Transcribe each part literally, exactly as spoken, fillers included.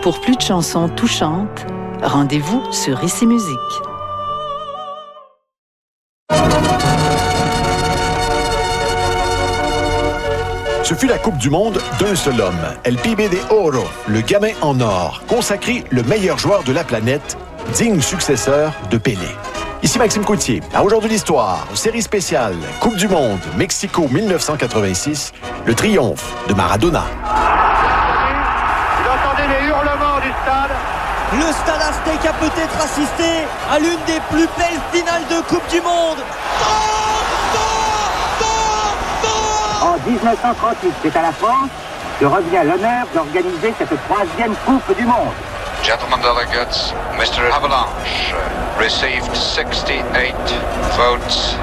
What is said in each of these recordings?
Pour plus de chansons touchantes, rendez-vous sur Ici Musique. Ce fut la Coupe du Monde d'un seul homme, El Pibe de Oro, le gamin en or, consacré le meilleur joueur de la planète, digne successeur de Pelé. Ici Maxime Coutier. À Aujourd'hui l'Histoire, série spéciale Coupe du Monde, Mexico mille neuf cent quatre-vingt-six, le triomphe de Maradona. Vous entendez les hurlements du stade. Le Stade Aztèque a peut-être assisté à l'une des plus belles finales de Coupe du Monde. En dix-neuf cent trente-huit, c'est à la France que revient l'honneur d'organiser cette troisième Coupe du Monde. Gentlemen delegates, Mister Avalanche received sixty-eight votes.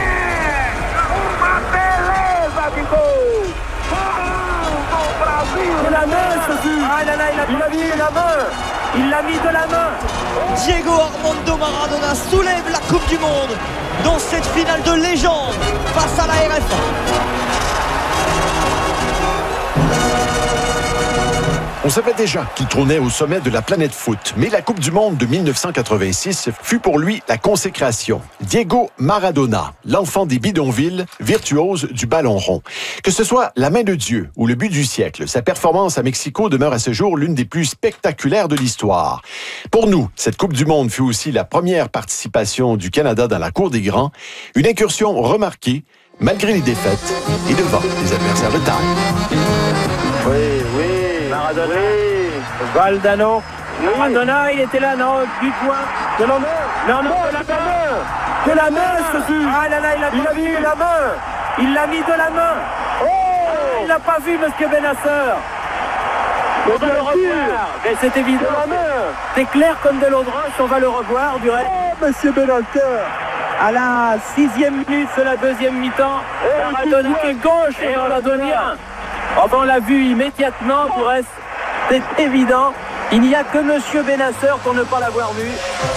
De la main, ce fut. Ah là là, il a, il a mis la main. Il l'a mis de la main. Diego Armando Maradona soulève la Coupe du Monde dans cette finale de légende face à la R F A. On savait déjà qu'il trônait au sommet de la planète foot, mais la Coupe du Monde de mille neuf cent quatre-vingt-six fut pour lui la consécration. Diego Maradona, l'enfant des bidonvilles, virtuose du ballon rond. Que ce soit la main de Dieu ou le but du siècle, sa performance à Mexico demeure à ce jour l'une des plus spectaculaires de l'histoire. Pour nous, cette Coupe du Monde fut aussi la première participation du Canada dans la cour des grands, une incursion remarquée, malgré les défaites et devant les adversaires de taille. Oui, oui. Maradona, oui. Valdano, oui. Maradona, il était là, non, du point, de la main, non, non, de la main, de la main, ce fut. Ah là là, il a, il a mis de la main, il l'a mis de la main. Oh, il l'a pas vu, Monsieur Bennacer. On va le revoir, mais c'est évident. C'est clair comme de l'eau de roche, on va le revoir du reste. Oh, Monsieur Bennacer. À la sixième minute de la deuxième mi-temps, oh, Maradona qui est gauche et Maradona. Enfin, on l'a vu immédiatement, pour reste, c'est évident. Il n'y a que Monsieur Bennacer pour ne pas l'avoir vu.